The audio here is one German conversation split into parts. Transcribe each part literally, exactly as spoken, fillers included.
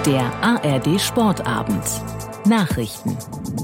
Der A R D Sportabend. Nachrichten.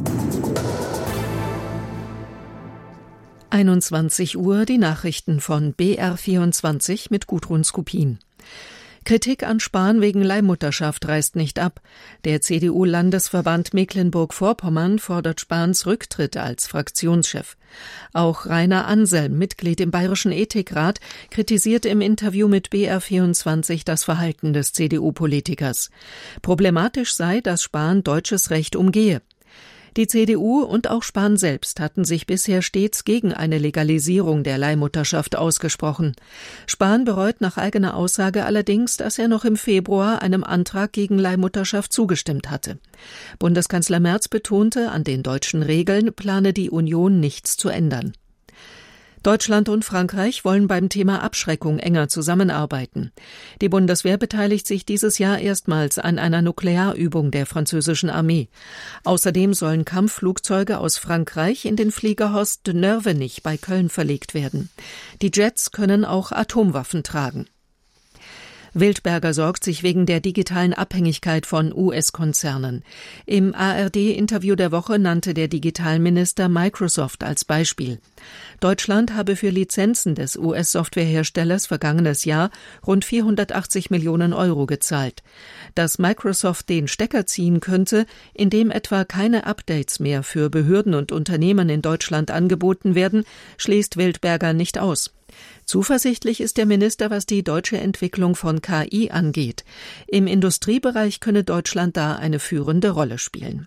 einundzwanzig Uhr, die Nachrichten von B R vierundzwanzig mit Gudrun Skupin. Kritik an Spahn wegen Leihmutterschaft reißt nicht ab. Der C D U-Landesverband Mecklenburg-Vorpommern fordert Spahns Rücktritt als Fraktionschef. Auch Rainer Anselm, Mitglied im Bayerischen Ethikrat, kritisiert im Interview mit B R vierundzwanzig das Verhalten des C D U-Politikers. Problematisch sei, dass Spahn deutsches Recht umgehe. Die C D U und auch Spahn selbst hatten sich bisher stets gegen eine Legalisierung der Leihmutterschaft ausgesprochen. Spahn bereut nach eigener Aussage allerdings, dass er noch im Februar einem Antrag gegen Leihmutterschaft zugestimmt hatte. Bundeskanzler Merz betonte, an den deutschen Regeln plane die Union nichts zu ändern. Deutschland und Frankreich wollen beim Thema Abschreckung enger zusammenarbeiten. Die Bundeswehr beteiligt sich dieses Jahr erstmals an einer Nuklearübung der französischen Armee. Außerdem sollen Kampfflugzeuge aus Frankreich in den Fliegerhorst de Nörvenich bei Köln verlegt werden. Die Jets können auch Atomwaffen tragen. Wildberger sorgt sich wegen der digitalen Abhängigkeit von U S-Konzernen. Im A R D-Interview der Woche nannte der Digitalminister Microsoft als Beispiel. Deutschland habe für Lizenzen des U S-Softwareherstellers vergangenes Jahr rund vierhundertachtzig Millionen Euro gezahlt. Dass Microsoft den Stecker ziehen könnte, indem etwa keine Updates mehr für Behörden und Unternehmen in Deutschland angeboten werden, schließt Wildberger nicht aus. Zuversichtlich ist der Minister, was die deutsche Entwicklung von K I angeht. Im Industriebereich könne Deutschland da eine führende Rolle spielen.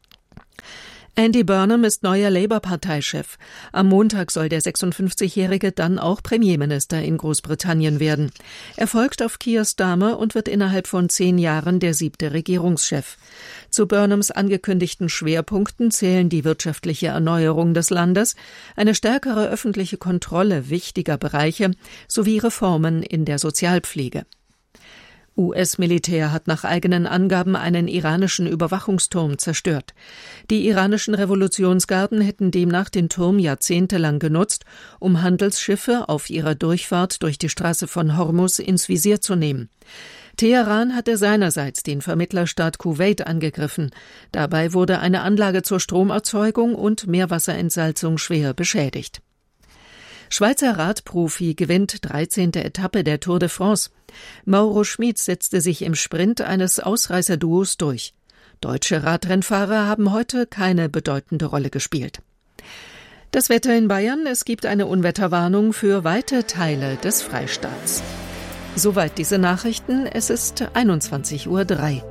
Andy Burnham ist neuer Labour-Parteichef. Am Montag soll der sechsundfünfzigjährige dann auch Premierminister in Großbritannien werden. Er folgt auf Keir Starmer und wird innerhalb von zehn Jahren der siebte Regierungschef. Zu Burnhams angekündigten Schwerpunkten zählen die wirtschaftliche Erneuerung des Landes, eine stärkere öffentliche Kontrolle wichtiger Bereiche sowie Reformen in der Sozialpflege. U S-Militär hat nach eigenen Angaben einen iranischen Überwachungsturm zerstört. Die iranischen Revolutionsgarden hätten demnach den Turm jahrzehntelang genutzt, um Handelsschiffe auf ihrer Durchfahrt durch die Straße von Hormuz ins Visier zu nehmen. Teheran hatte seinerseits den Vermittlerstaat Kuwait angegriffen. Dabei wurde eine Anlage zur Stromerzeugung und Meerwasserentsalzung schwer beschädigt. Schweizer Radprofi gewinnt dreizehnte Etappe der Tour de France. Mauro Schmid setzte sich im Sprint eines Ausreißerduos durch. Deutsche Radrennfahrer haben heute keine bedeutende Rolle gespielt. Das Wetter in Bayern: Es gibt eine Unwetterwarnung für weite Teile des Freistaats. Soweit diese Nachrichten. Es ist einundzwanzig Uhr drei.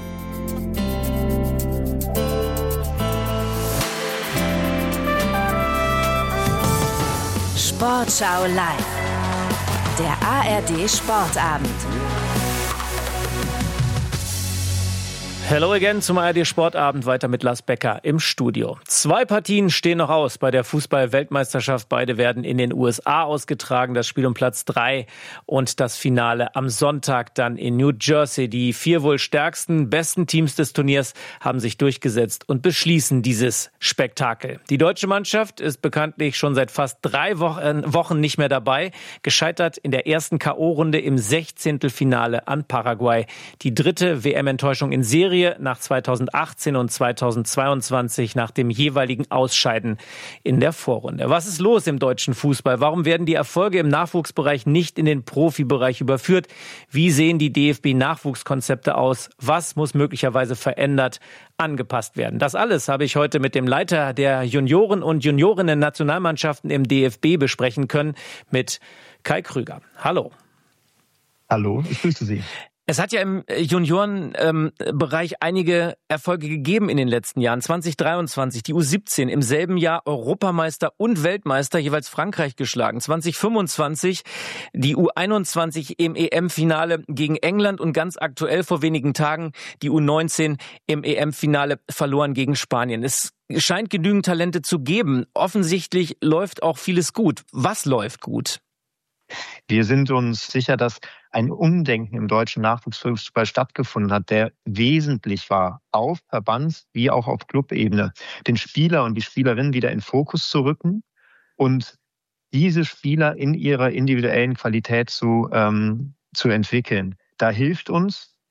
Sportschau live. Der A R D Sportabend. Hello again zum A R D Sportabend, weiter mit Lars Becker im Studio. Zwei Partien stehen noch aus bei der Fußball-Weltmeisterschaft. Beide werden in den U S A ausgetragen. Das Spiel um Platz drei und das Finale am Sonntag dann in New Jersey. Die vier wohl stärksten, besten Teams des Turniers haben sich durchgesetzt und beschließen dieses Spektakel. Die deutsche Mannschaft ist bekanntlich schon seit fast drei Wochen nicht mehr dabei. Gescheitert in der ersten K O-Runde im Sechzehntelfinale an Paraguay. Die dritte W M-Enttäuschung in Serie nach zweitausendachtzehn und zweitausendzweiundzwanzig nach dem jeweiligen Ausscheiden in der Vorrunde. Was ist los im deutschen Fußball? Warum werden die Erfolge im Nachwuchsbereich nicht in den Profibereich überführt? Wie sehen die D F B-Nachwuchskonzepte aus? Was muss möglicherweise verändert, angepasst werden? Das alles habe ich heute mit dem Leiter der Junioren- und Juniorinnen-Nationalmannschaften im D F B besprechen können, mit Kai Krüger. Hallo. Hallo, ich grüße Sie. Es hat ja im Juniorenbereich ähm, einige Erfolge gegeben in den letzten Jahren. zwanzig dreiundzwanzig, die U siebzehn, im selben Jahr Europameister und Weltmeister, jeweils Frankreich geschlagen. zwanzig fünfundzwanzig, die U einundzwanzig im E M-Finale gegen England und ganz aktuell vor wenigen Tagen die U neunzehn im E M-Finale verloren gegen Spanien. Es scheint genügend Talente zu geben. Offensichtlich läuft auch vieles gut. Was läuft gut? Wir sind uns sicher, dass ein Umdenken im deutschen Nachwuchsfußball stattgefunden hat, der wesentlich war, auf Verbands- wie auch auf Clubebene, den Spieler und die Spielerinnen wieder in Fokus zu rücken und diese Spieler in ihrer individuellen Qualität zu, ähm, zu entwickeln. Da hilft uns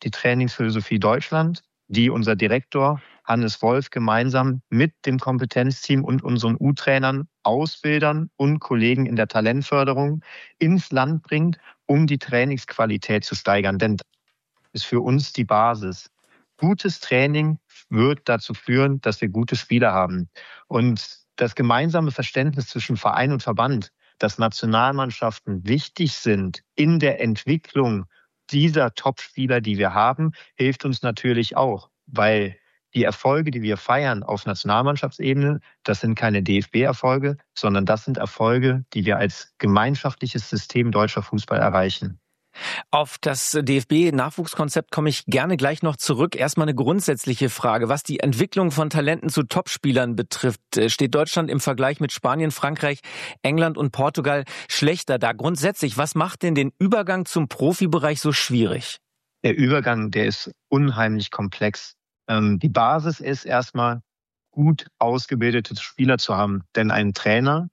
die Trainingsphilosophie Deutschland, die unser Direktor Hannes Wolf gemeinsam mit dem Kompetenzteam und unseren U-Trainern, Ausbildern und Kollegen in der Talentförderung ins Land bringt, um die Trainingsqualität zu steigern. Denn das ist für uns die Basis. Gutes Training wird dazu führen, dass wir gute Spieler haben. Und das gemeinsame Verständnis zwischen Verein und Verband, dass Nationalmannschaften wichtig sind in der Entwicklung dieser Top-Spieler, die wir haben, hilft uns natürlich auch, weil die Erfolge, die wir feiern auf Nationalmannschaftsebene, das sind keine D F B-Erfolge, sondern das sind Erfolge, die wir als gemeinschaftliches System deutscher Fußball erreichen. Auf das D F B-Nachwuchskonzept komme ich gerne gleich noch zurück. Erstmal eine grundsätzliche Frage. Was die Entwicklung von Talenten zu Topspielern betrifft, steht Deutschland im Vergleich mit Spanien, Frankreich, England und Portugal schlechter da. Grundsätzlich, was macht denn den Übergang zum Profibereich so schwierig? Der Übergang, der ist unheimlich komplex. Ähm, die Basis ist erstmal, gut ausgebildete Spieler zu haben. Denn ein Trainer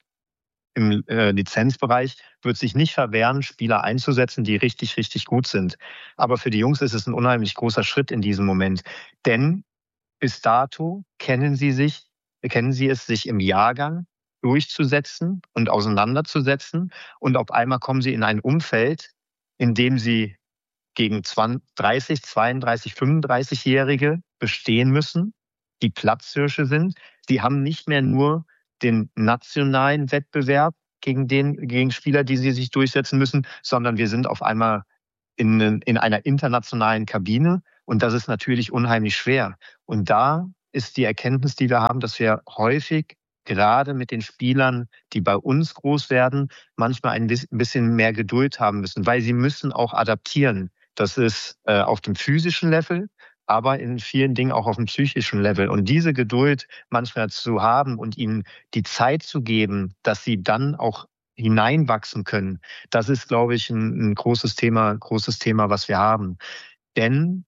im äh, Lizenzbereich wird sich nicht verwehren, Spieler einzusetzen, die richtig, richtig gut sind. Aber für die Jungs ist es ein unheimlich großer Schritt in diesem Moment. Denn bis dato kennen sie sich, kennen sie es, sich im Jahrgang durchzusetzen und auseinanderzusetzen. Und auf einmal kommen sie in ein Umfeld, in dem sie gegen dreißig, zweiunddreißig, fünfunddreißigjährige bestehen müssen, die Platzhirsche sind. Sie haben nicht mehr nur den nationalen Wettbewerb gegen den gegen Spieler, die sie sich durchsetzen müssen, sondern wir sind auf einmal in, in einer internationalen Kabine und das ist natürlich unheimlich schwer. Und da ist die Erkenntnis, die wir haben, dass wir häufig gerade mit den Spielern, die bei uns groß werden, manchmal ein bisschen mehr Geduld haben müssen, weil sie müssen auch adaptieren. Das ist äh, auf dem physischen Level, aber in vielen Dingen auch auf dem psychischen Level. Und diese Geduld manchmal zu haben und ihnen die Zeit zu geben, dass sie dann auch hineinwachsen können, das ist, glaube ich, ein, ein großes Thema, großes Thema, was wir haben. Denn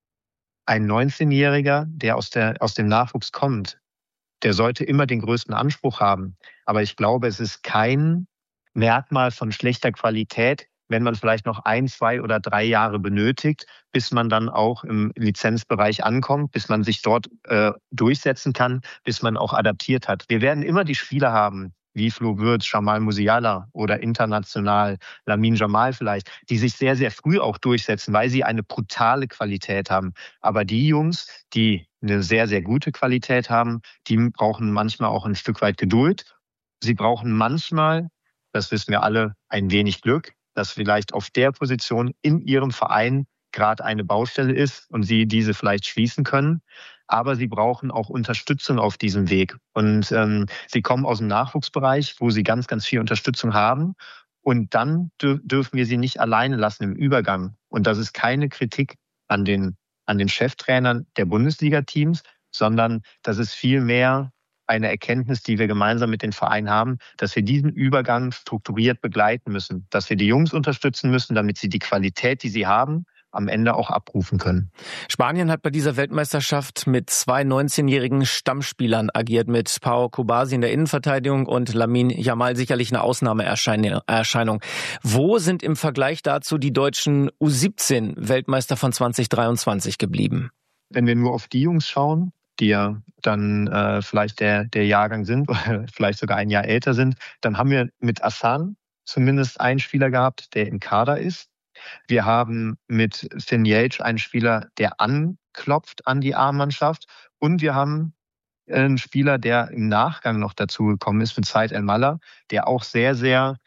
ein neunzehnjähriger, der aus der aus dem Nachwuchs kommt, der sollte immer den größten Anspruch haben. Aber ich glaube, es ist kein Merkmal von schlechter Qualität, wenn man vielleicht noch ein, zwei oder drei Jahre benötigt, bis man dann auch im Lizenzbereich ankommt, bis man sich dort äh, durchsetzen kann, bis man auch adaptiert hat. Wir werden immer die Spieler haben, wie Flo Würz, Jamal Musiala oder international Lamine Jamal vielleicht, die sich sehr, sehr früh auch durchsetzen, weil sie eine brutale Qualität haben. Aber die Jungs, die eine sehr, sehr gute Qualität haben, die brauchen manchmal auch ein Stück weit Geduld. Sie brauchen manchmal, das wissen wir alle, ein wenig Glück, dass vielleicht auf der Position in ihrem Verein gerade eine Baustelle ist und sie diese vielleicht schließen können. Aber sie brauchen auch Unterstützung auf diesem Weg. Und ähm, sie kommen aus dem Nachwuchsbereich, wo sie ganz, ganz viel Unterstützung haben. Und dann dür- dürfen wir sie nicht alleine lassen im Übergang. Und das ist keine Kritik an den, an den Cheftrainern der Bundesliga-Teams, sondern das ist vielmehr eine Erkenntnis, die wir gemeinsam mit den Vereinen haben, dass wir diesen Übergang strukturiert begleiten müssen, dass wir die Jungs unterstützen müssen, damit sie die Qualität, die sie haben, am Ende auch abrufen können. Spanien hat bei dieser Weltmeisterschaft mit zwei neunzehnjährigen Stammspielern agiert, mit Pau Cubarsí in der Innenverteidigung und Lamine Yamal sicherlich eine Ausnahmeerscheinung. Wo sind im Vergleich dazu die deutschen U siebzehn Weltmeister von zwanzig dreiundzwanzig geblieben? Wenn wir nur auf die Jungs schauen, die ja dann äh, vielleicht der, der Jahrgang sind oder vielleicht sogar ein Jahr älter sind, dann haben wir mit Assan zumindest einen Spieler gehabt, der im Kader ist. Wir haben mit Finn Jeltsch einen Spieler, der anklopft an die A-Mannschaft. Und wir haben einen Spieler, der im Nachgang noch dazu gekommen ist, mit Said El-Mallah, der auch sehr, sehr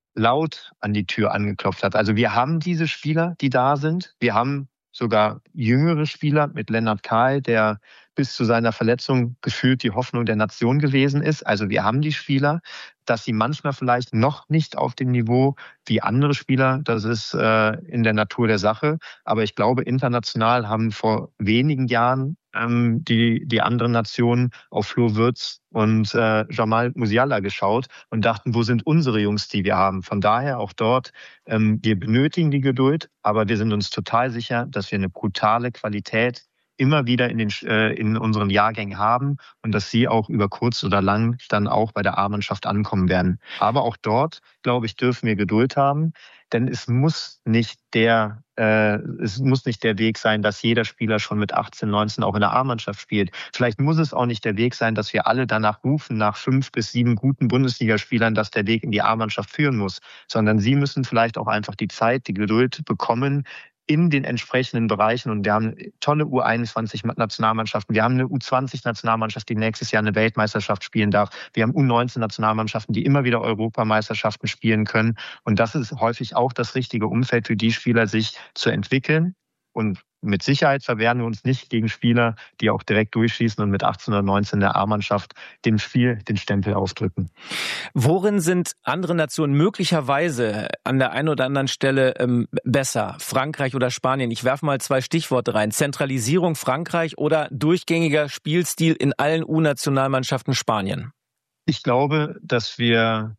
laut an die Tür angeklopft hat. Also wir haben diese Spieler, die da sind. Wir haben sogar jüngere Spieler mit Lennart Kahl, der bis zu seiner Verletzung gefühlt die Hoffnung der Nation gewesen ist. Also wir haben die Spieler, dass sie manchmal vielleicht noch nicht auf dem Niveau wie andere Spieler, das ist äh, in der Natur der Sache. Aber ich glaube, international haben vor wenigen Jahren ähm, die die anderen Nationen auf Flo Würz und äh, Jamal Musiala geschaut und dachten, wo sind unsere Jungs, die wir haben? Von daher auch dort, ähm, wir benötigen die Geduld, aber wir sind uns total sicher, dass wir eine brutale Qualität immer wieder in den äh, in unseren Jahrgängen haben und dass sie auch über kurz oder lang dann auch bei der A-Mannschaft ankommen werden. Aber auch dort, glaube ich, dürfen wir Geduld haben. Denn es muss nicht der äh, es muss nicht der Weg sein, dass jeder Spieler schon mit achtzehn, neunzehn auch in der A-Mannschaft spielt. Vielleicht muss es auch nicht der Weg sein, dass wir alle danach rufen, nach fünf bis sieben guten Bundesligaspielern, dass der Weg in die A-Mannschaft führen muss. Sondern sie müssen vielleicht auch einfach die Zeit, die Geduld bekommen, in den entsprechenden Bereichen. Und wir haben tolle U einundzwanzig-Nationalmannschaften. Wir haben eine U zwanzig-Nationalmannschaft, die nächstes Jahr eine Weltmeisterschaft spielen darf. Wir haben U neunzehn-Nationalmannschaften, die immer wieder Europameisterschaften spielen können. Und das ist häufig auch das richtige Umfeld für die Spieler, sich zu entwickeln. Und mit Sicherheit verwehren wir uns nicht gegen Spieler, die auch direkt durchschießen und mit achtzehn oder neunzehn der A-Mannschaft dem Spiel den Stempel aufdrücken. Worin sind andere Nationen möglicherweise an der einen oder anderen Stelle ähm, besser? Frankreich oder Spanien? Ich werfe mal zwei Stichworte rein. Zentralisierung Frankreich oder durchgängiger Spielstil in allen U-Nationalmannschaften Spanien? Ich glaube, dass wir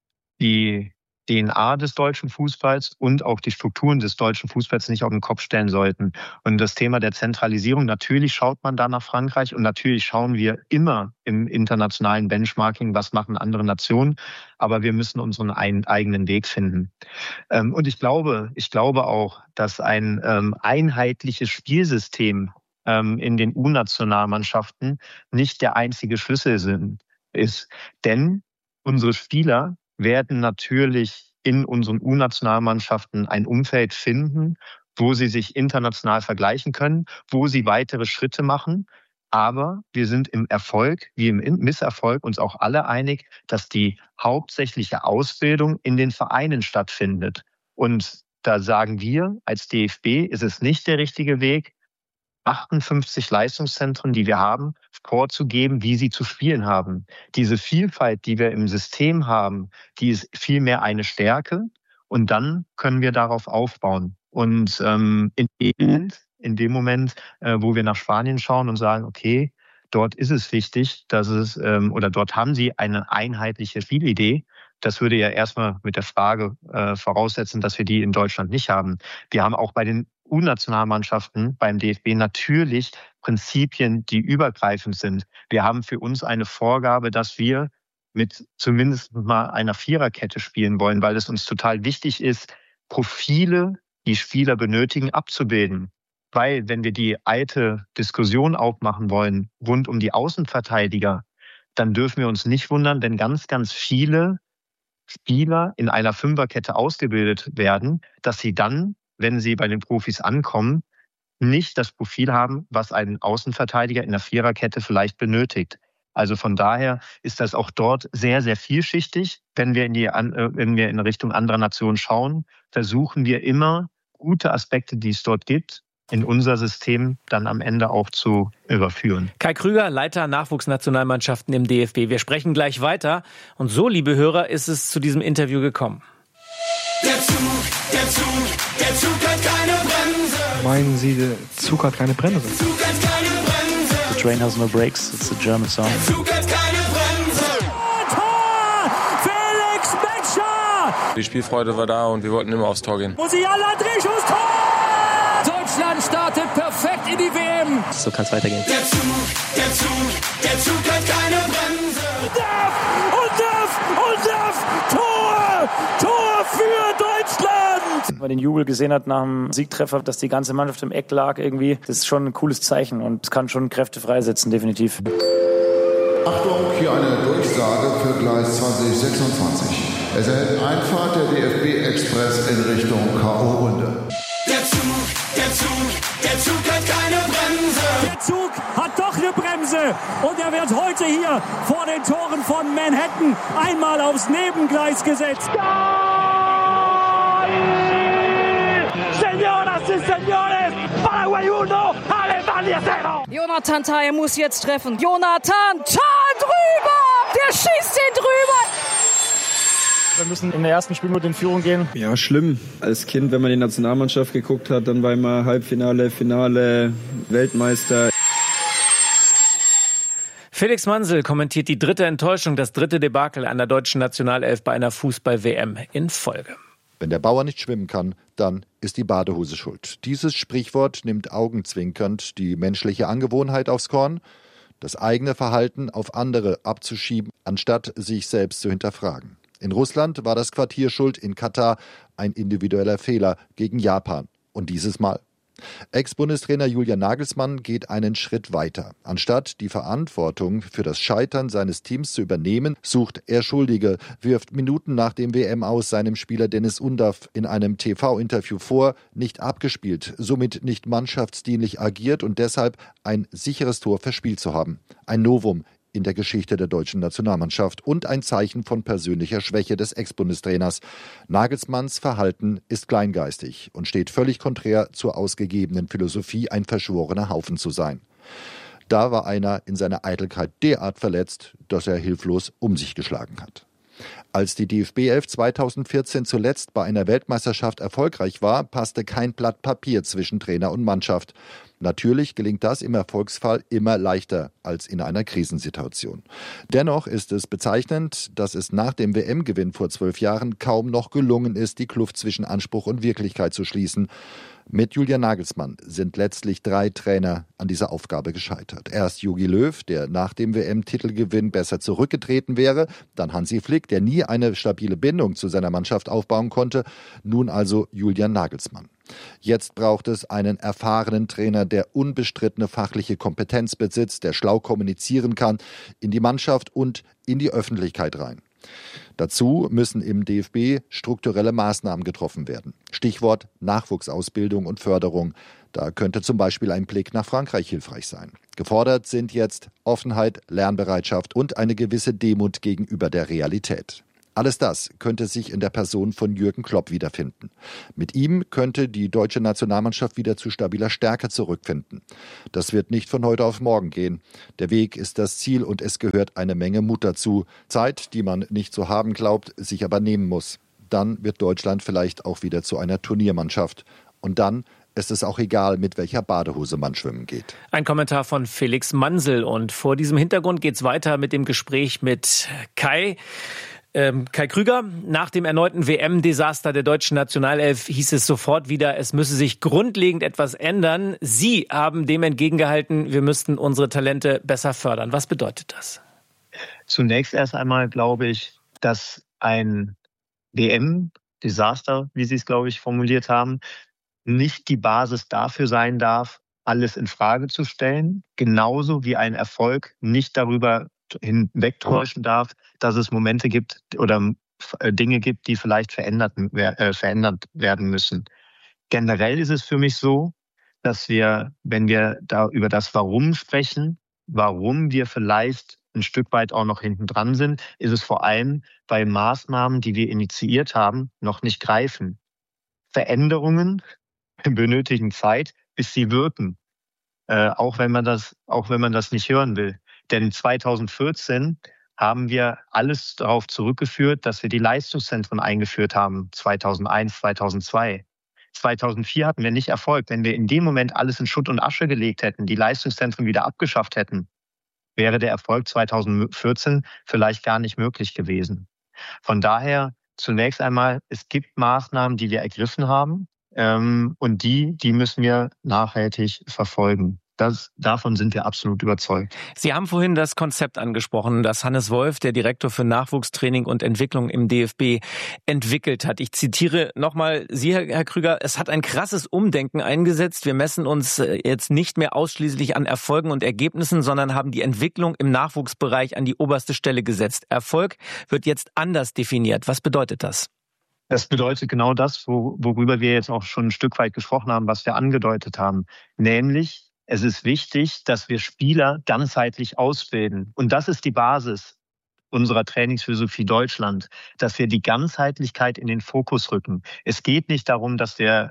die D N A des deutschen Fußballs und auch die Strukturen des deutschen Fußballs nicht auf den Kopf stellen sollten. Und das Thema der Zentralisierung, natürlich schaut man da nach Frankreich und natürlich schauen wir immer im internationalen Benchmarking, was machen andere Nationen, aber wir müssen unseren eigenen Weg finden. Und ich glaube, ich glaube auch, dass ein einheitliches Spielsystem in den U-Nationalmannschaften nicht der einzige Schlüssel ist. Denn unsere Spieler werden natürlich in unseren U-Nationalmannschaften ein Umfeld finden, wo sie sich international vergleichen können, wo sie weitere Schritte machen. Aber wir sind im Erfolg wie im Misserfolg uns auch alle einig, dass die hauptsächliche Ausbildung in den Vereinen stattfindet. Und da sagen wir als D F B, ist es nicht der richtige Weg, achtundfünfzig Leistungszentren, die wir haben, vorzugeben, wie sie zu spielen haben. Diese Vielfalt, die wir im System haben, die ist vielmehr eine Stärke und dann können wir darauf aufbauen. Und ähm, in dem Moment, in dem Moment äh, wo wir nach Spanien schauen und sagen, okay, dort ist es wichtig, dass es ähm, oder dort haben sie eine einheitliche Spielidee. Das würde ja erstmal mit der Frage äh, voraussetzen, dass wir die in Deutschland nicht haben. Wir haben auch bei den U-Nationalmannschaften beim D F B natürlich Prinzipien, die übergreifend sind. Wir haben für uns eine Vorgabe, dass wir mit zumindest mal einer Viererkette spielen wollen, weil es uns total wichtig ist, Profile, die Spieler benötigen, abzubilden. Weil wenn wir die alte Diskussion aufmachen wollen rund um die Außenverteidiger, dann dürfen wir uns nicht wundern, wenn ganz, ganz viele Spieler in einer Fünferkette ausgebildet werden, dass sie dann, wenn sie bei den Profis ankommen, nicht das Profil haben, was ein Außenverteidiger in der Viererkette vielleicht benötigt. Also von daher ist das auch dort sehr, sehr vielschichtig. Wenn wir in die, wenn wir in Richtung anderer Nationen schauen, versuchen wir immer gute Aspekte, die es dort gibt, in unser System dann am Ende auch zu überführen. Kai Krüger, Leiter Nachwuchsnationalmannschaften im D F B. Wir sprechen gleich weiter. Und so, liebe Hörer, ist es zu diesem Interview gekommen. Der Zug, der Zug, der Zug hat keine Bremse. Meinen Sie, der Zug hat keine Bremse? Der Zug hat keine Bremse. The train has no brakes. It's a German song. Der Zug hat keine Bremse. Tor! Felix Metscher! Die Spielfreude war da und wir wollten immer aufs Tor gehen. Musiala, Drehschuss, Tor! Deutschland startet perfekt in die W M. So kann es weitergehen. Der Zug, der Zug, der Zug hat keine Bremse. Und darf, und darf, und darf, Tor! Tor für Deutschland! Wenn man den Jubel gesehen hat nach dem Siegtreffer, dass die ganze Mannschaft im Eck lag irgendwie, das ist schon ein cooles Zeichen und es kann schon Kräfte freisetzen, definitiv. Achtung, hier eine Durchsage für Gleis zwanzig sechsundzwanzig. Es erhält Einfahrt der D F B-Express in Richtung K O-Runde. Der Zug, der Zug, der Zug hat keine Bremse. Der Zug hat doch eine Bremse und er wird heute hier vor den Toren von Manhattan einmal aufs Nebengleis gesetzt. Señoras y señores, Paraguay uno, Alemania cero. Jonathan Tah, er muss jetzt treffen. Jonathan Tah drüber! Der schießt ihn drüber! Wir müssen in der ersten Spielminute in Führung gehen. Ja, schlimm. Als Kind, wenn man die Nationalmannschaft geguckt hat, dann war immer Halbfinale, Finale, Weltmeister. Felix Mansel kommentiert die dritte Enttäuschung, das dritte Debakel an der deutschen Nationalelf bei einer Fußball-W M in Folge. Wenn der Bauer nicht schwimmen kann, dann ist die Badehose schuld. Dieses Sprichwort nimmt augenzwinkernd die menschliche Angewohnheit aufs Korn, das eigene Verhalten auf andere abzuschieben, anstatt sich selbst zu hinterfragen. In Russland war das Quartier schuld, in Katar ein individueller Fehler gegen Japan. Und dieses Mal? Ex-Bundestrainer Julian Nagelsmann geht einen Schritt weiter. Anstatt die Verantwortung für das Scheitern seines Teams zu übernehmen, sucht er Schuldige, wirft Minuten nach dem W M-Aus seinem Spieler Dennis Undav in einem T V-Interview vor, nicht abgespielt, somit nicht mannschaftsdienlich agiert und deshalb ein sicheres Tor verspielt zu haben. Ein Novum in der Geschichte der deutschen Nationalmannschaft und ein Zeichen von persönlicher Schwäche des Ex-Bundestrainers. Nagelsmanns Verhalten ist kleingeistig und steht völlig konträr zur ausgegebenen Philosophie, ein verschworener Haufen zu sein. Da war einer in seiner Eitelkeit derart verletzt, dass er hilflos um sich geschlagen hat. Als die D F B elf zweitausendvierzehn zuletzt bei einer Weltmeisterschaft erfolgreich war, passte kein Blatt Papier zwischen Trainer und Mannschaft. Natürlich gelingt das im Erfolgsfall immer leichter als in einer Krisensituation. Dennoch ist es bezeichnend, dass es nach dem W M-Gewinn vor zwölf Jahren kaum noch gelungen ist, die Kluft zwischen Anspruch und Wirklichkeit zu schließen. Mit Julian Nagelsmann sind letztlich drei Trainer an dieser Aufgabe gescheitert. Erst Jogi Löw, der nach dem W M-Titelgewinn besser zurückgetreten wäre, dann Hansi Flick, der nie eine stabile Bindung zu seiner Mannschaft aufbauen konnte, nun also Julian Nagelsmann. Jetzt braucht es einen erfahrenen Trainer, der unbestrittene fachliche Kompetenz besitzt, der schlau kommunizieren kann, in die Mannschaft und in die Öffentlichkeit rein. Dazu müssen im D F B strukturelle Maßnahmen getroffen werden. Stichwort Nachwuchsausbildung und Förderung. Da könnte zum Beispiel ein Blick nach Frankreich hilfreich sein. Gefordert sind jetzt Offenheit, Lernbereitschaft und eine gewisse Demut gegenüber der Realität. Alles das könnte sich in der Person von Jürgen Klopp wiederfinden. Mit ihm könnte die deutsche Nationalmannschaft wieder zu stabiler Stärke zurückfinden. Das wird nicht von heute auf morgen gehen. Der Weg ist das Ziel und es gehört eine Menge Mut dazu. Zeit, die man nicht zu haben glaubt, sich aber nehmen muss. Dann wird Deutschland vielleicht auch wieder zu einer Turniermannschaft. Und dann ist es auch egal, mit welcher Badehose man schwimmen geht. Ein Kommentar von Felix Mansel. Und vor diesem Hintergrund geht's weiter mit dem Gespräch mit Kai. Ähm, Kai Krüger, nach dem erneuten W M-Desaster der deutschen Nationalelf hieß es sofort wieder, es müsse sich grundlegend etwas ändern. Sie haben dem entgegengehalten, wir müssten unsere Talente besser fördern. Was bedeutet das? Zunächst erst einmal glaube ich, dass ein W M-Desaster, wie Sie es, glaube ich, formuliert haben, nicht die Basis dafür sein darf, alles in Frage zu stellen. Genauso wie ein Erfolg nicht darüber hinwegtäuschen darf, dass es Momente gibt oder Dinge gibt, die vielleicht verändert, äh, verändert werden müssen. Generell ist es für mich so, dass wir, wenn wir da über das Warum sprechen, warum wir vielleicht ein Stück weit auch noch hinten dran sind, ist es vor allem bei Maßnahmen, die wir initiiert haben, noch nicht greifen. Veränderungen benötigen Zeit, bis sie wirken. Äh, auch wenn man das, auch wenn man das nicht hören will. Denn zweitausendvierzehn haben wir alles darauf zurückgeführt, dass wir die Leistungszentren eingeführt haben, zweitausendeins, zweitausendzwei. zweitausendvier hatten wir nicht Erfolg. Wenn wir in dem Moment alles in Schutt und Asche gelegt hätten, die Leistungszentren wieder abgeschafft hätten, wäre der Erfolg zweitausendvierzehn vielleicht gar nicht möglich gewesen. Von daher zunächst einmal, es gibt Maßnahmen, die wir ergriffen haben, ähm, und die, die müssen wir nachhaltig verfolgen. Das, davon sind wir absolut überzeugt. Sie haben vorhin das Konzept angesprochen, das Hannes Wolf, der Direktor für Nachwuchstraining und Entwicklung im D F B, entwickelt hat. Ich zitiere nochmal Sie, Herr Krüger, es hat ein krasses Umdenken eingesetzt. Wir messen uns jetzt nicht mehr ausschließlich an Erfolgen und Ergebnissen, sondern haben die Entwicklung im Nachwuchsbereich an die oberste Stelle gesetzt. Erfolg wird jetzt anders definiert. Was bedeutet das? Das bedeutet genau das, worüber wir jetzt auch schon ein Stück weit gesprochen haben, was wir angedeutet haben. Nämlich, es ist wichtig, dass wir Spieler ganzheitlich ausbilden. Und das ist die Basis unserer Trainingsphilosophie Deutschland, dass wir die Ganzheitlichkeit in den Fokus rücken. Es geht nicht darum, dass wir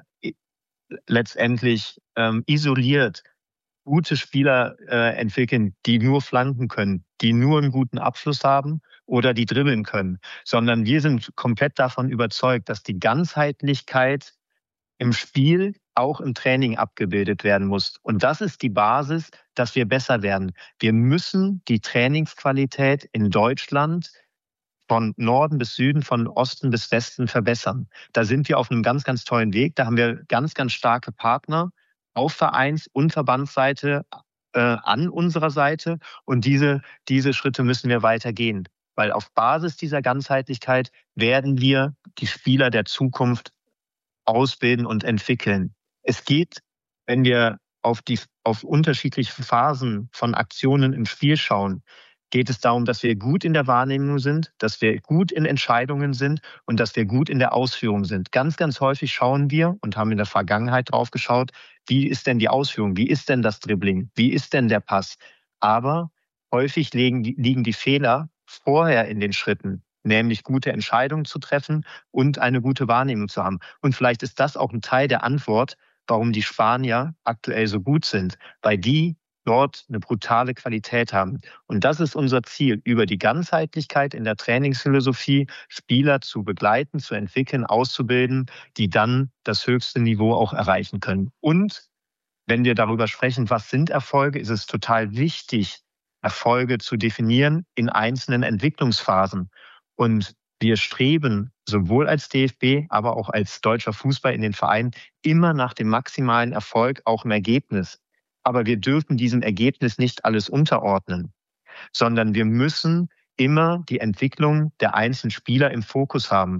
letztendlich ähm, isoliert gute Spieler äh, entwickeln, die nur flanken können, die nur einen guten Abschluss haben oder die dribbeln können, sondern wir sind komplett davon überzeugt, dass die Ganzheitlichkeit im Spiel auch im Training abgebildet werden muss. Und das ist die Basis, dass wir besser werden. Wir müssen die Trainingsqualität in Deutschland von Norden bis Süden, von Osten bis Westen verbessern. Da sind wir auf einem ganz, ganz tollen Weg. Da haben wir ganz, ganz starke Partner auf Vereins- und Verbandsseite äh, an unserer Seite. Und diese, diese Schritte müssen wir weiter gehen. Weil auf Basis dieser Ganzheitlichkeit werden wir die Spieler der Zukunft ausbilden und entwickeln. Es geht, wenn wir auf die, auf unterschiedliche Phasen von Aktionen im Spiel schauen, geht es darum, dass wir gut in der Wahrnehmung sind, dass wir gut in Entscheidungen sind und dass wir gut in der Ausführung sind. Ganz, ganz häufig schauen wir und haben in der Vergangenheit drauf geschaut, wie ist denn die Ausführung, wie ist denn das Dribbling, wie ist denn der Pass. Aber häufig liegen die, liegen die Fehler vorher in den Schritten, nämlich gute Entscheidungen zu treffen und eine gute Wahrnehmung zu haben. Und vielleicht ist das auch ein Teil der Antwort, warum die Spanier aktuell so gut sind, weil die dort eine brutale Qualität haben. Und das ist unser Ziel, über die Ganzheitlichkeit in der Trainingsphilosophie Spieler zu begleiten, zu entwickeln, auszubilden, die dann das höchste Niveau auch erreichen können. Und wenn wir darüber sprechen, was sind Erfolge, ist es total wichtig, Erfolge zu definieren in einzelnen Entwicklungsphasen. Und wir streben sowohl als D F B, aber auch als deutscher Fußball in den Vereinen immer nach dem maximalen Erfolg, auch im Ergebnis. Aber wir dürfen diesem Ergebnis nicht alles unterordnen, sondern wir müssen immer die Entwicklung der einzelnen Spieler im Fokus haben.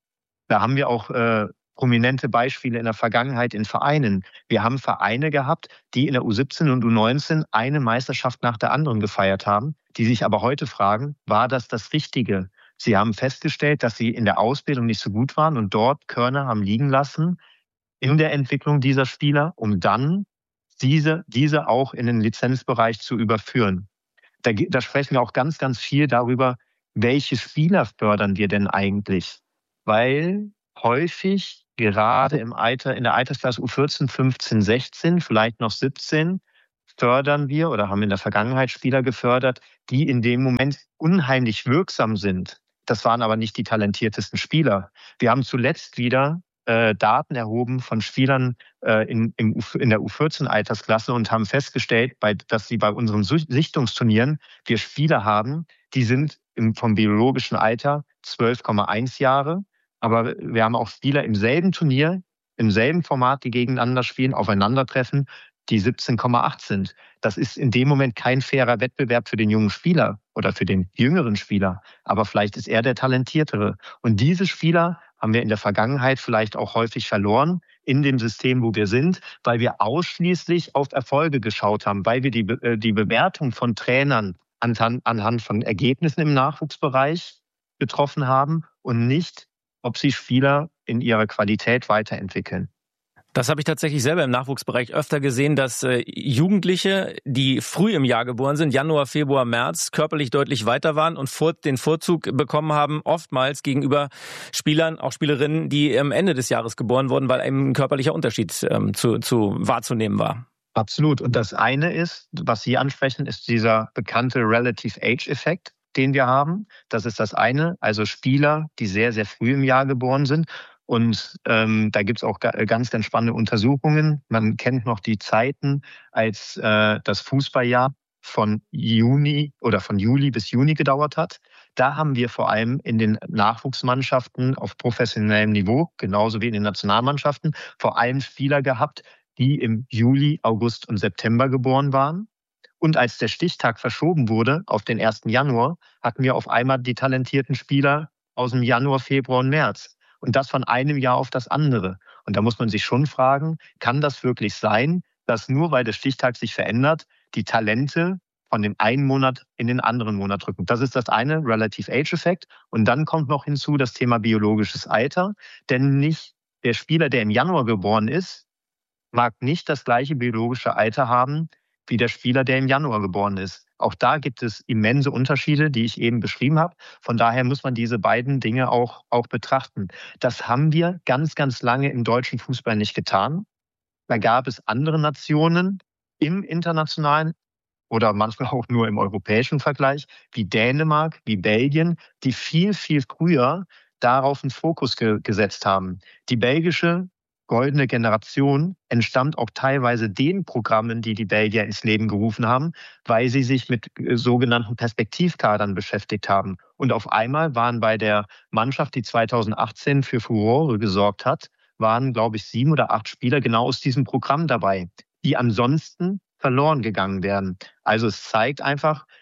Da haben wir auch äh, prominente Beispiele in der Vergangenheit in Vereinen. Wir haben Vereine gehabt, die in der U siebzehn und U neunzehn eine Meisterschaft nach der anderen gefeiert haben, die sich aber heute fragen, war das das Richtige? Sie haben festgestellt, dass sie in der Ausbildung nicht so gut waren und dort Körner haben liegen lassen in der Entwicklung dieser Spieler, um dann diese, diese auch in den Lizenzbereich zu überführen. Da, da sprechen wir auch ganz, ganz viel darüber, welche Spieler fördern wir denn eigentlich? Weil häufig gerade im Alter, in der Altersklasse U vierzehn, fünfzehn, sechzehn, vielleicht noch siebzehn, fördern wir oder haben in der Vergangenheit Spieler gefördert, die in dem Moment unheimlich wirksam sind. Das waren aber nicht die talentiertesten Spieler. Wir haben zuletzt wieder äh, Daten erhoben von Spielern äh, in, im, in der U vierzehn-Altersklasse und haben festgestellt, bei, dass sie bei unseren Sichtungsturnieren wir Spieler haben, die sind im, vom biologischen Alter zwölf Komma eins Jahre. Aber wir haben auch Spieler im selben Turnier, im selben Format, die gegeneinander spielen, aufeinandertreffen, die siebzehn Komma acht sind. Das ist in dem Moment kein fairer Wettbewerb für den jungen Spieler oder für den jüngeren Spieler. Aber vielleicht ist er der Talentiertere. Und diese Spieler haben wir in der Vergangenheit vielleicht auch häufig verloren in dem System, wo wir sind, weil wir ausschließlich auf Erfolge geschaut haben, weil wir die, die Bewertung von Trainern anhand, anhand von Ergebnissen im Nachwuchsbereich getroffen haben und nicht, ob sie Spieler in ihrer Qualität weiterentwickeln. Das habe ich tatsächlich selber im Nachwuchsbereich öfter gesehen, dass äh, Jugendliche, die früh im Jahr geboren sind, Januar, Februar, März, körperlich deutlich weiter waren und vor, den Vorzug bekommen haben, oftmals gegenüber Spielern, auch Spielerinnen, die am Ende des Jahres geboren wurden, weil eben ein körperlicher Unterschied ähm, zu, zu wahrzunehmen war. Absolut. Und das eine ist, was Sie ansprechen, ist dieser bekannte Relative Age-Effekt, den wir haben. Das ist das eine. Also Spieler, die sehr, sehr früh im Jahr geboren sind. Und ähm, da gibt's auch ganz, ganz spannende Untersuchungen. Man kennt noch die Zeiten, als äh, das Fußballjahr von Juni oder von Juli bis Juni gedauert hat. Da haben wir vor allem in den Nachwuchsmannschaften auf professionellem Niveau, genauso wie in den Nationalmannschaften, vor allem Spieler gehabt, die im Juli, August und September geboren waren. Und als der Stichtag verschoben wurde auf den ersten Januar, hatten wir auf einmal die talentierten Spieler aus dem Januar, Februar und März. Und das von einem Jahr auf das andere. Und da muss man sich schon fragen, kann das wirklich sein, dass nur weil der Stichtag sich verändert, die Talente von dem einen Monat in den anderen Monat rücken? Das ist das eine, Relative Age-Effekt. Und dann kommt noch hinzu das Thema biologisches Alter. Denn nicht der Spieler, der im Januar geboren ist, mag nicht das gleiche biologische Alter haben wie der Spieler, der im Januar geboren ist. Auch da gibt es immense Unterschiede, die ich eben beschrieben habe. Von daher muss man diese beiden Dinge auch, auch betrachten. Das haben wir ganz, ganz lange im deutschen Fußball nicht getan. Da gab es andere Nationen im internationalen oder manchmal auch nur im europäischen Vergleich, wie Dänemark, wie Belgien, die viel, viel früher darauf einen Fokus ge- gesetzt haben. Die belgische goldene Generation entstammt auch teilweise den Programmen, die die Belgier ins Leben gerufen haben, weil sie sich mit sogenannten Perspektivkadern beschäftigt haben. Und auf einmal waren bei der Mannschaft, die zweitausendachtzehn für Furore gesorgt hat, waren, glaube ich, sieben oder acht Spieler genau aus diesem Programm dabei, die ansonsten verloren gegangen wären. Also es zeigt einfach,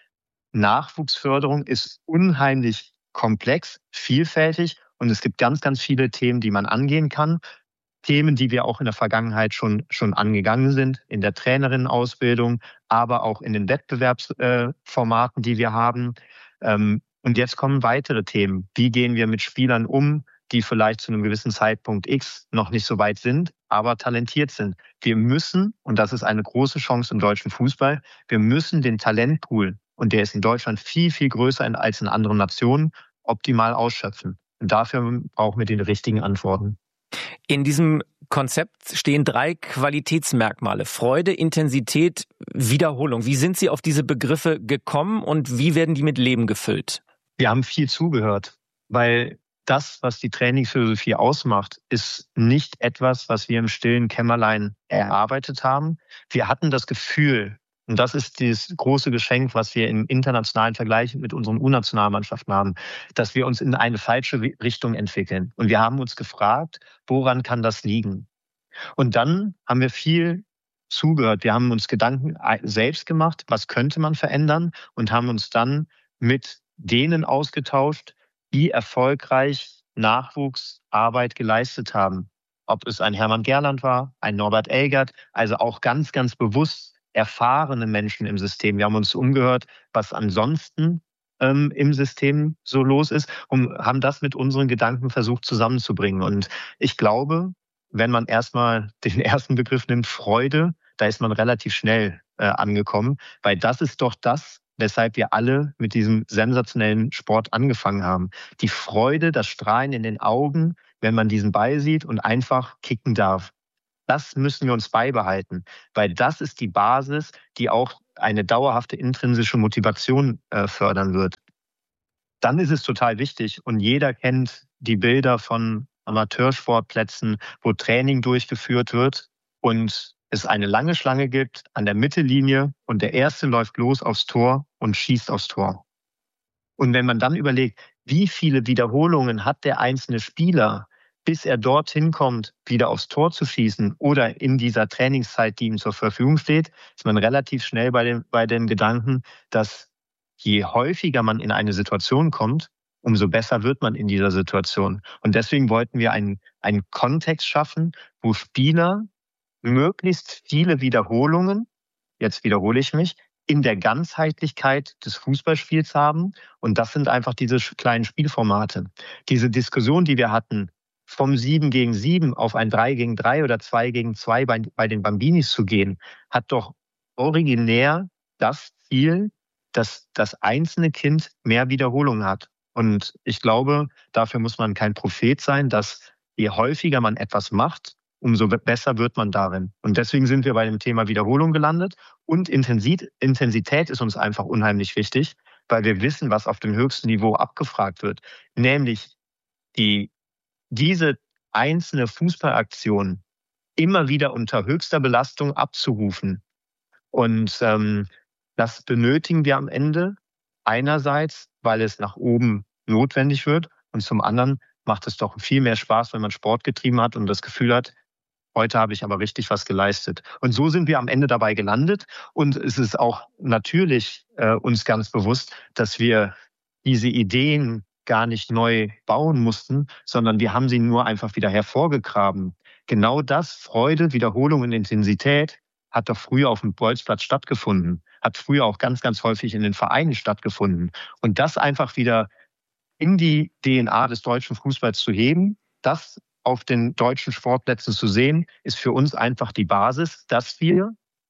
Nachwuchsförderung ist unheimlich komplex, vielfältig und es gibt ganz, ganz viele Themen, die man angehen kann. Themen, die wir auch in der Vergangenheit schon, schon angegangen sind, in der Trainerinnenausbildung, aber auch in den Wettbewerbsformaten, die wir haben. Und jetzt kommen weitere Themen. Wie gehen wir mit Spielern um, die vielleicht zu einem gewissen Zeitpunkt X noch nicht so weit sind, aber talentiert sind? Wir müssen, und das ist eine große Chance im deutschen Fußball, wir müssen den Talentpool, und der ist in Deutschland viel, viel größer als in anderen Nationen, optimal ausschöpfen. Und dafür brauchen wir die richtigen Antworten. In diesem Konzept stehen drei Qualitätsmerkmale: Freude, Intensität, Wiederholung. Wie sind Sie auf diese Begriffe gekommen und wie werden die mit Leben gefüllt? Wir haben viel zugehört, weil das, was die Trainingsphilosophie ausmacht, ist nicht etwas, was wir im stillen Kämmerlein erarbeitet haben. Wir hatten das Gefühl, und das ist das große Geschenk, was wir im internationalen Vergleich mit unseren U-Nationalmannschaften haben, dass wir uns in eine falsche Richtung entwickeln. Und wir haben uns gefragt, woran kann das liegen? Und dann haben wir viel zugehört. Wir haben uns Gedanken selbst gemacht, was könnte man verändern, und haben uns dann mit denen ausgetauscht, die erfolgreich Nachwuchsarbeit geleistet haben. Ob es ein Hermann Gerland war, ein Norbert Elgert, also auch ganz, ganz bewusst erfahrene Menschen im System. Wir haben uns umgehört, was ansonsten ähm, im System so los ist, und haben das mit unseren Gedanken versucht zusammenzubringen. Und ich glaube, wenn man erstmal den ersten Begriff nimmt, Freude, da ist man relativ schnell äh, angekommen, weil das ist doch das, weshalb wir alle mit diesem sensationellen Sport angefangen haben. Die Freude, das Strahlen in den Augen, wenn man diesen Ball sieht und einfach kicken darf. Das müssen wir uns beibehalten, weil das ist die Basis, die auch eine dauerhafte intrinsische Motivation äh, fördern wird. Dann ist es total wichtig, und jeder kennt die Bilder von Amateursportplätzen, wo Training durchgeführt wird und es eine lange Schlange gibt an der Mittellinie und der Erste läuft los aufs Tor und schießt aufs Tor. Und wenn man dann überlegt, wie viele Wiederholungen hat der einzelne Spieler, bis er dorthin kommt, wieder aufs Tor zu schießen oder in dieser Trainingszeit, die ihm zur Verfügung steht, ist man relativ schnell bei dem, bei dem Gedanken, dass je häufiger man in eine Situation kommt, umso besser wird man in dieser Situation. Und deswegen wollten wir einen, einen Kontext schaffen, wo Spieler möglichst viele Wiederholungen, jetzt wiederhole ich mich, in der Ganzheitlichkeit des Fußballspiels haben. Und das sind einfach diese kleinen Spielformate. Diese Diskussion, die wir hatten, vom sieben gegen sieben auf ein drei gegen drei oder zwei gegen zwei bei, bei den Bambinis zu gehen, hat doch originär das Ziel, dass das einzelne Kind mehr Wiederholungen hat. Und ich glaube, dafür muss man kein Prophet sein, dass je häufiger man etwas macht, umso besser wird man darin. Und deswegen sind wir bei dem Thema Wiederholung gelandet. Und Intensität ist uns einfach unheimlich wichtig, weil wir wissen, was auf dem höchsten Niveau abgefragt wird. Nämlich die, diese einzelne Fußballaktion immer wieder unter höchster Belastung abzurufen. Und ähm, das benötigen wir am Ende einerseits, weil es nach oben notwendig wird. Und zum anderen macht es doch viel mehr Spaß, wenn man Sport getrieben hat und das Gefühl hat, heute habe ich aber richtig was geleistet. Und so sind wir am Ende dabei gelandet. Und es ist auch natürlich äh, uns ganz bewusst, dass wir diese Ideen gar nicht neu bauen mussten, sondern wir haben sie nur einfach wieder hervorgegraben. Genau das, Freude, Wiederholung und Intensität, hat doch früher auf dem Bolzplatz stattgefunden, hat früher auch ganz, ganz häufig in den Vereinen stattgefunden. Und das einfach wieder in die D N A des deutschen Fußballs zu heben, das auf den deutschen Sportplätzen zu sehen, ist für uns einfach die Basis, dass wir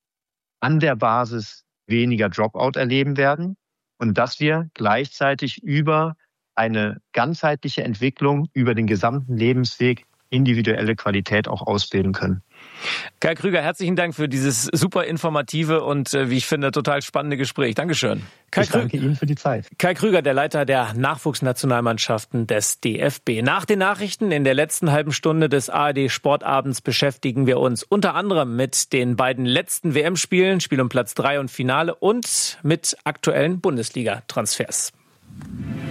an der Basis weniger Dropout erleben werden und dass wir gleichzeitig über eine ganzheitliche Entwicklung, über den gesamten Lebensweg individuelle Qualität auch ausbilden können. Kai Krüger, herzlichen Dank für dieses super informative und, wie ich finde, total spannende Gespräch. Dankeschön. Kai ich danke Ihnen für die Zeit. Kai Krüger, der Leiter der Nachwuchsnationalmannschaften des D F B. Nach den Nachrichten in der letzten halben Stunde des A R D Sportabends beschäftigen wir uns unter anderem mit den beiden letzten W M-Spielen, Spiel um Platz drei und Finale, und mit aktuellen Bundesliga-Transfers.